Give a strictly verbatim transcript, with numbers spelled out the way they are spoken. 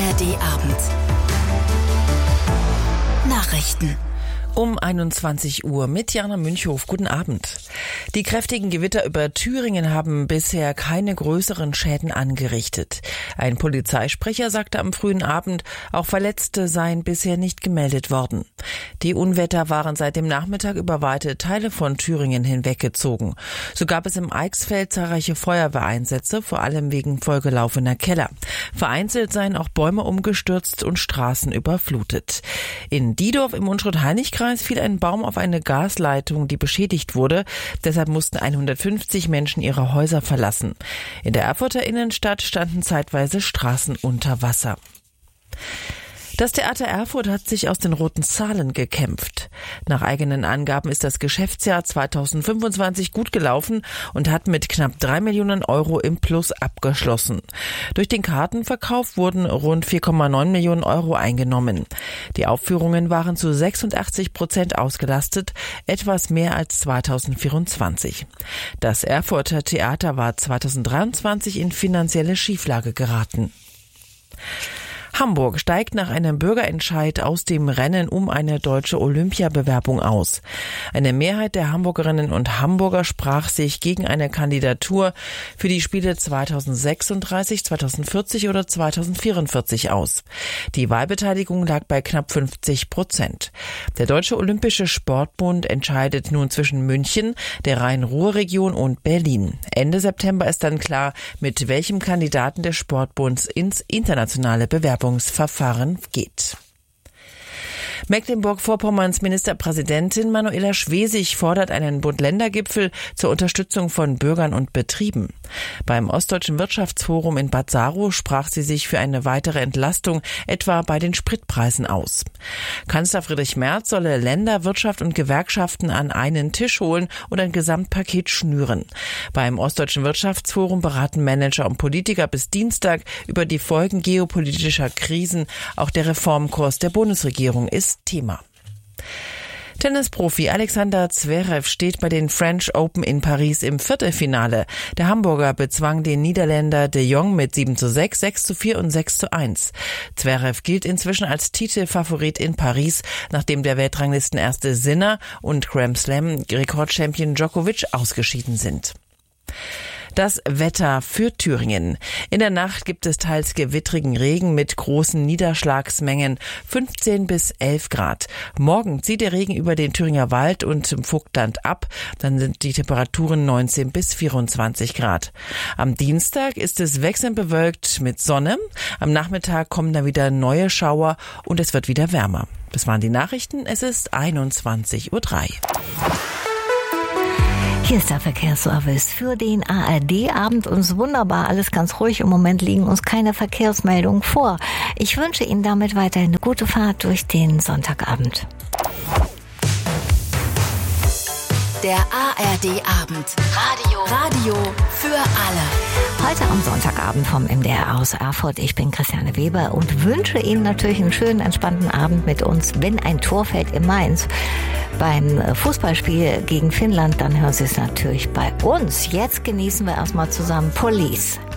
R D-Abend. Nachrichten. Um einundzwanzig Uhr mit Jana Münchhof. Guten Abend. Die kräftigen Gewitter über Thüringen haben bisher keine größeren Schäden angerichtet. Ein Polizeisprecher sagte am frühen Abend, auch Verletzte seien bisher nicht gemeldet worden. Die Unwetter waren seit dem Nachmittag über weite Teile von Thüringen hinweggezogen. So gab es im Eichsfeld zahlreiche Feuerwehreinsätze, vor allem wegen vollgelaufener Keller. Vereinzelt seien auch Bäume umgestürzt und Straßen überflutet. In Diedorf im Unstrut-Hainich-Kreis fiel ein Baum auf eine Gasleitung, die beschädigt wurde. Deshalb mussten hundertfünfzig Menschen ihre Häuser verlassen. In der Erfurter Innenstadt standen zeitweise Straßen unter Wasser. Das Theater Erfurt hat sich aus den roten Zahlen gekämpft. Nach eigenen Angaben ist das Geschäftsjahr zweitausendfünfundzwanzig gut gelaufen und hat mit knapp drei Millionen Euro im Plus abgeschlossen. Durch den Kartenverkauf wurden rund vier Komma neun Millionen Euro eingenommen. Die Aufführungen waren zu sechsundachtzig Prozent ausgelastet, etwas mehr als zweitausendvierundzwanzig. Das Erfurter Theater war zweitausenddreiundzwanzig in finanzielle Schieflage geraten. Hamburg steigt nach einem Bürgerentscheid aus dem Rennen um eine deutsche Olympiabewerbung aus. Eine Mehrheit der Hamburgerinnen und Hamburger sprach sich gegen eine Kandidatur für die Spiele zweitausendsechsunddreißig, zweitausendvierzig oder zweitausendvierundvierzig aus. Die Wahlbeteiligung lag bei knapp fünfzig Prozent. Der Deutsche Olympische Sportbund entscheidet nun zwischen München, der Rhein-Ruhr-Region und Berlin. Ende September ist dann klar, mit welchem Kandidaten des Sportbunds ins internationale Bewerbungsverfahren geht. Mecklenburg-Vorpommerns Ministerpräsidentin Manuela Schwesig fordert einen Bund-Länder-Gipfel zur Unterstützung von Bürgern und Betrieben. Beim Ostdeutschen Wirtschaftsforum in Bad Saro sprach sie sich für eine weitere Entlastung, etwa bei den Spritpreisen aus. Kanzler Friedrich Merz solle Länder, Wirtschaft und Gewerkschaften an einen Tisch holen und ein Gesamtpaket schnüren. Beim Ostdeutschen Wirtschaftsforum beraten Manager und Politiker bis Dienstag über die Folgen geopolitischer Krisen. Auch der Reformkurs der Bundesregierung ist Thema. Tennisprofi Alexander Zverev steht bei den French Open in Paris im Viertelfinale. Der Hamburger bezwang den Niederländer de Jong mit sieben zu sechs, sechs zu vier und sechs zu eins. Zverev gilt inzwischen als Titelfavorit in Paris, nachdem der Weltranglistenerste Sinner und Grand Slam-Rekordchampion Djokovic ausgeschieden sind. Das Wetter für Thüringen. In der Nacht gibt es teils gewittrigen Regen mit großen Niederschlagsmengen, fünfzehn bis elf Grad. Morgen zieht der Regen über den Thüringer Wald und im Vogtland ab. Dann sind die Temperaturen neunzehn bis vierundzwanzig Grad. Am Dienstag ist es wechselnd bewölkt mit Sonne. Am Nachmittag kommen dann wieder neue Schauer und es wird wieder wärmer. Das waren die Nachrichten. Es ist einundzwanzig Uhr drei. Hier ist der Verkehrsservice für den A R D-Abend. Uns wunderbar, alles ganz ruhig. Im Moment liegen uns keine Verkehrsmeldungen vor. Ich wünsche Ihnen damit weiterhin eine gute Fahrt durch den Sonntagabend. Der A R D-Abend. Radio. Radio für alle. Heute am Sonntagabend vom M D R aus Erfurt. Ich bin Christiane Weber und wünsche Ihnen natürlich einen schönen, entspannten Abend mit uns. Wenn ein Tor fällt in Mainz beim Fußballspiel gegen Finnland, dann hören Sie es natürlich bei uns. Jetzt genießen wir erstmal zusammen Police.